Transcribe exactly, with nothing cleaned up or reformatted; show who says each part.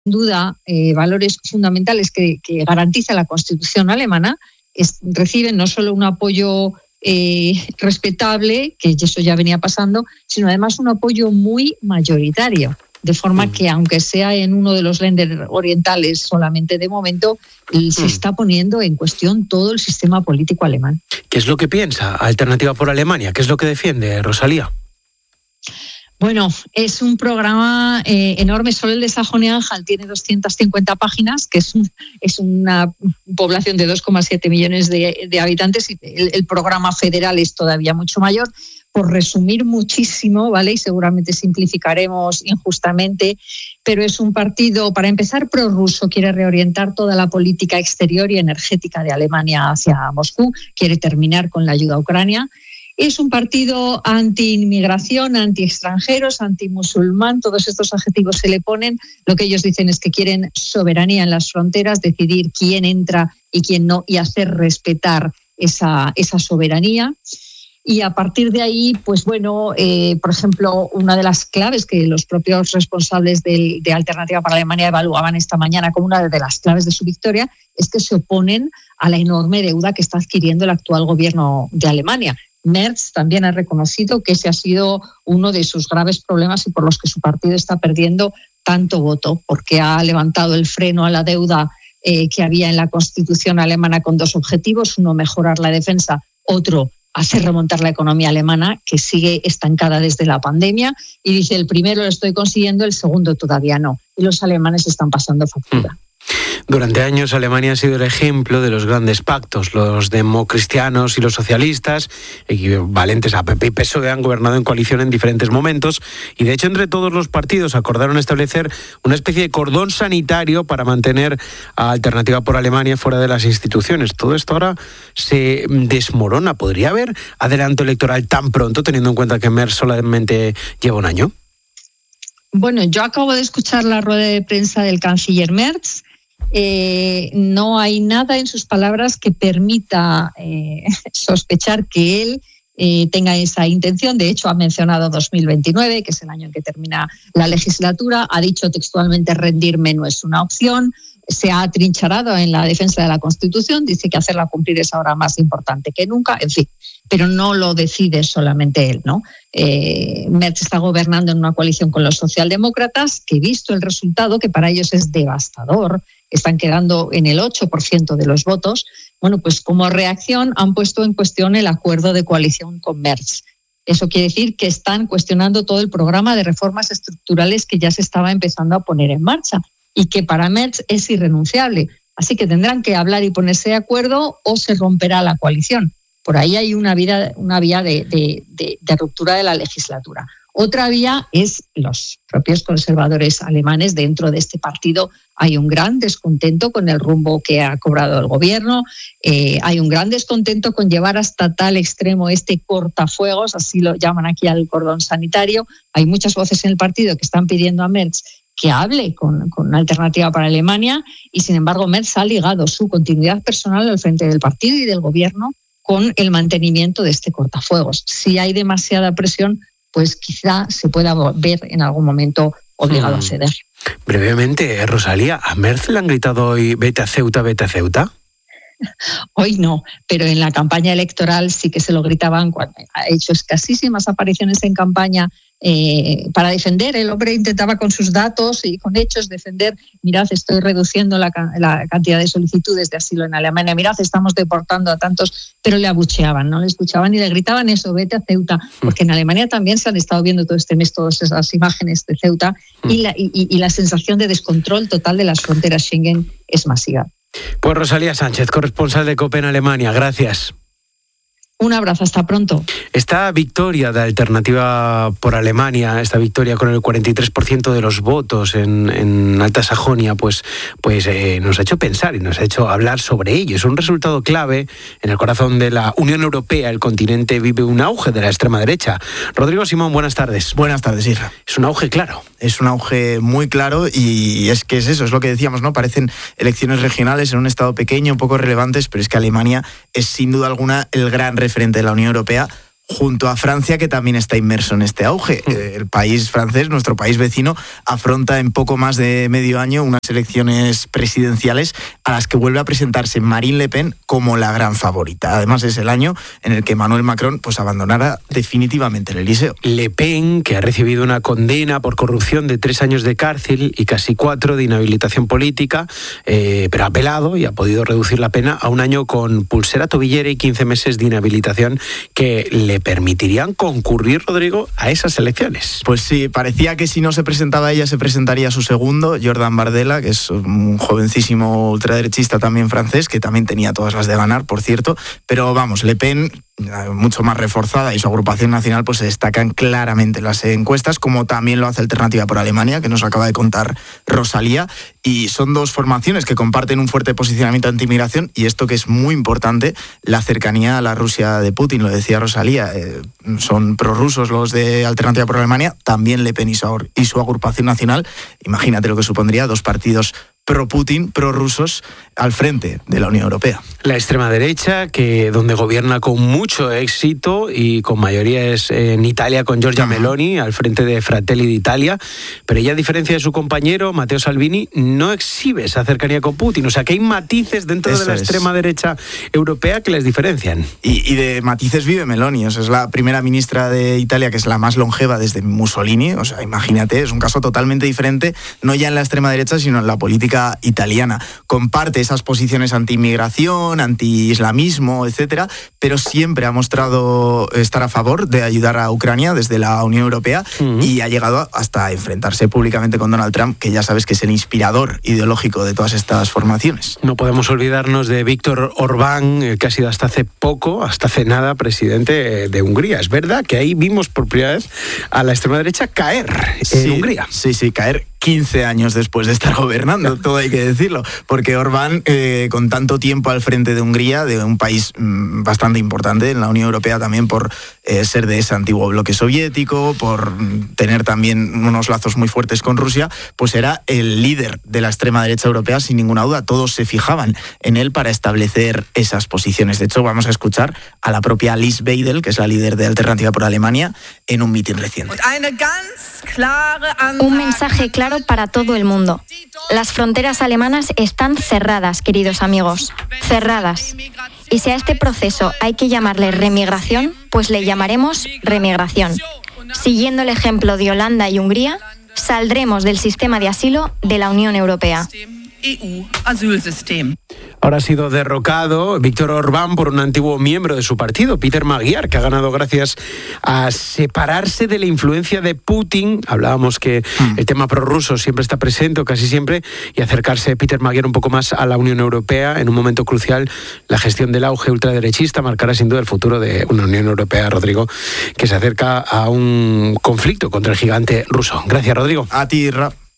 Speaker 1: duda eh, valores fundamentales que, que garantiza la Constitución alemana, es, reciben no solo un apoyo eh, respetable, que eso ya venía pasando, sino además un apoyo muy mayoritario. De forma que, aunque sea en uno de los Länder orientales solamente de momento, se está poniendo en cuestión todo el sistema político alemán.
Speaker 2: ¿Qué es lo que piensa Alternativa por Alemania? ¿Qué es lo que defiende, Rosalía?
Speaker 1: Bueno, es un programa eh, enorme. Solo el de Sajonia-Anhalt tiene doscientas cincuenta páginas, que es, un, es una población de dos coma siete millones de, de habitantes, y el, el programa federal es todavía mucho mayor. Por resumir muchísimo, ¿vale? Y seguramente simplificaremos injustamente, pero es un partido, para empezar, prorruso, quiere reorientar toda la política exterior y energética de Alemania hacia Moscú, quiere terminar con la ayuda a Ucrania. Es un partido anti-inmigración, anti-extranjeros, anti-musulmán, todos estos adjetivos se le ponen. Lo que ellos dicen es que quieren soberanía en las fronteras, decidir quién entra y quién no, y hacer respetar esa, esa soberanía. Y a partir de ahí, pues bueno, eh, por ejemplo, una de las claves que los propios responsables de, de Alternativa para Alemania evaluaban esta mañana como una de las claves de su victoria es que se oponen a la enorme deuda que está adquiriendo el actual gobierno de Alemania. Merz también ha reconocido que ese ha sido uno de sus graves problemas y por los que su partido está perdiendo tanto voto, porque ha levantado el freno a la deuda eh, que había en la Constitución alemana con dos objetivos: uno, mejorar la defensa; otro, hacer remontar la economía alemana, que sigue estancada desde la pandemia, y dice, el primero lo estoy consiguiendo, el segundo todavía no. Y los alemanes están pasando factura.
Speaker 2: Durante años Alemania ha sido el ejemplo de los grandes pactos. Los democristianos y los socialistas, equivalentes a P P y P S O E, han gobernado en coalición en diferentes momentos y de hecho entre todos los partidos acordaron establecer una especie de cordón sanitario para mantener a Alternativa por Alemania fuera de las instituciones. Todo esto ahora se desmorona. ¿Podría haber adelanto electoral tan pronto, teniendo en cuenta que Merz solamente lleva un año?
Speaker 1: Bueno, yo acabo de escuchar la rueda de prensa del canciller Merz. Eh, no hay nada en sus palabras que permita eh, sospechar que él eh, tenga esa intención. De hecho, ha mencionado dos mil veintinueve, que es el año en que termina la legislatura. Ha dicho textualmente, rendirme no es una opción. Se ha atrincherado en la defensa de la Constitución. Dice que hacerla cumplir es ahora más importante que nunca. En fin, pero no lo decide solamente él, ¿no? Eh, Merz está gobernando en una coalición con los socialdemócratas, que, visto el resultado, que para ellos es devastador, están quedando en el ocho por ciento de los votos, bueno, pues como reacción han puesto en cuestión el acuerdo de coalición con Merz. Eso quiere decir que están cuestionando todo el programa de reformas estructurales que ya se estaba empezando a poner en marcha y que para Merz es irrenunciable. Así que tendrán que hablar y ponerse de acuerdo o se romperá la coalición. Por ahí hay una vía, una vía de, de, de, de ruptura de la legislatura. Otra vía es los propios conservadores alemanes. Dentro de este partido hay un gran descontento con el rumbo que ha cobrado el gobierno. Eh, hay un gran descontento con llevar hasta tal extremo este cortafuegos, así lo llaman aquí al cordón sanitario. Hay muchas voces en el partido que están pidiendo a Merz que hable con, con Alternativa para Alemania, y sin embargo Merz ha ligado su continuidad personal al frente del partido y del gobierno con el mantenimiento de este cortafuegos. Si hay demasiada presión, pues quizá se pueda ver en algún momento obligado hmm. a ceder.
Speaker 2: Brevemente, Rosalía, ¿a Merz le han gritado hoy vete a Ceuta, vete a Ceuta?
Speaker 1: Hoy no, pero en la campaña electoral sí que se lo gritaban. Cuando ha hecho escasísimas apariciones en campaña eh, para defender. El hombre intentaba con sus datos y con hechos defender, mirad, estoy reduciendo la, la cantidad de solicitudes de asilo en Alemania, mirad, estamos deportando a tantos, pero le abucheaban, no le escuchaban y le gritaban eso, vete a Ceuta, porque en Alemania también se han estado viendo todo este mes todas esas imágenes de Ceuta y la, y, y la sensación de descontrol total de las fronteras Schengen es masiva.
Speaker 2: Pues Rosalía Sánchez, corresponsal de COPE en Alemania, gracias.
Speaker 1: Un abrazo, hasta pronto.
Speaker 2: Esta victoria de Alternativa por Alemania, esta victoria con el cuarenta y tres por ciento de los votos en, en Alta Sajonia, pues, pues eh, nos ha hecho pensar y nos ha hecho hablar sobre ello. Es un resultado clave en el corazón de la Unión Europea. El continente vive un auge de la extrema derecha. Rodrigo Simón, buenas tardes.
Speaker 3: Buenas tardes, Isra.
Speaker 2: Es un auge claro.
Speaker 3: Es un auge muy claro y es que es eso, es lo que decíamos, ¿no? Parecen elecciones regionales en un estado pequeño, poco relevantes, pero es que Alemania es sin duda alguna el gran referente de la Unión Europea, junto a Francia, que también está inmerso en este auge. El país francés, nuestro país vecino, afronta en poco más de medio año unas elecciones presidenciales a las que vuelve a presentarse Marine Le Pen como la gran favorita. Además, es el año en el que Emmanuel Macron pues abandonará definitivamente el Elíseo.
Speaker 2: Le Pen, que ha recibido una condena por corrupción de tres años de cárcel y casi cuatro de inhabilitación política, eh, pero ha apelado y ha podido reducir la pena a un año con pulsera tobillera y quince meses de inhabilitación que le permitirían concurrir, Rodrigo, a esas elecciones.
Speaker 3: Pues sí, parecía que si no se presentaba ella, se presentaría su segundo, Jordan Bardella, que es un jovencísimo ultraderechista también francés, que también tenía todas las de ganar, por cierto, pero vamos, Le Pen, mucho más reforzada, y su agrupación nacional pues se destacan claramente en las encuestas, como también lo hace Alternativa por Alemania, que nos acaba de contar Rosalía, y son dos formaciones que comparten un fuerte posicionamiento anti-inmigración, y esto que es muy importante, la cercanía a la Rusia de Putin, lo decía Rosalía, eh, son prorrusos los de Alternativa por Alemania, también Le Pen y su, y su agrupación nacional. Imagínate lo que supondría dos partidos pro-Putin, pro-rusos, al frente de la Unión Europea.
Speaker 2: La extrema derecha, que donde gobierna con mucho éxito y con mayoría es en Italia, con Giorgia Meloni al frente de Fratelli d'Italia, pero ella, a diferencia de su compañero Matteo Salvini, no exhibe esa cercanía con Putin. O sea, que hay matices dentro Eso de la es. extrema derecha europea que les diferencian.
Speaker 3: Y, y de matices vive Meloni. O sea, es la primera ministra de Italia que es la más longeva desde Mussolini. O sea, imagínate, es un caso totalmente diferente, no ya en la extrema derecha, sino en la política italiana. Comparte esas posiciones anti-inmigración, anti-islamismo, etcétera, pero siempre ha mostrado estar a favor de ayudar a Ucrania desde la Unión Europea uh-huh. y ha llegado hasta enfrentarse públicamente con Donald Trump, que ya sabes que es el inspirador ideológico de todas estas formaciones.
Speaker 2: No podemos olvidarnos de Víctor Orbán, que ha sido hasta hace poco, hasta hace nada, presidente de Hungría. Es verdad que ahí vimos por primera vez a la extrema derecha caer en
Speaker 3: sí,
Speaker 2: Hungría.
Speaker 3: Sí, sí, caer quince años después de estar gobernando, todo hay que decirlo, porque Orbán, eh, con tanto tiempo al frente de Hungría, de un país mmm, bastante importante en la Unión Europea también por eh, ser de ese antiguo bloque soviético, por tener también unos lazos muy fuertes con Rusia, pues era el líder de la extrema derecha europea sin ninguna duda. Todos se fijaban en él para establecer esas posiciones. De hecho, vamos a escuchar a la propia Alice Weidel, que es la líder de Alternativa por Alemania, en un mitin reciente.
Speaker 4: Un mensaje claro para todo el mundo. Las fronteras alemanas están cerradas, queridos amigos, cerradas. Y si a este proceso hay que llamarle remigración, pues le llamaremos remigración. Siguiendo el ejemplo de Holanda y Hungría, saldremos del sistema de asilo de la Unión Europea.
Speaker 2: Ahora ha sido derrocado Víctor Orbán por un antiguo miembro de su partido, Peter Magyar, que ha ganado gracias a separarse de la influencia de Putin. Hablábamos que mm. el tema prorruso siempre está presente, o casi siempre, y acercarse Peter Magyar un poco más a la Unión Europea en un momento crucial. La gestión del auge ultraderechista marcará sin duda el futuro de una Unión Europea, Rodrigo, que se acerca a un conflicto contra el gigante ruso. Gracias, Rodrigo.
Speaker 3: A ti, Ra.